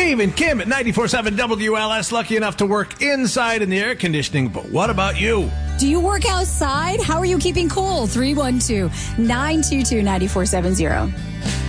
Steve and Kim at 94.7 WLS, lucky enough to work inside in the air conditioning. But what about you? Do you work outside? How are you keeping cool? 312-922-9470.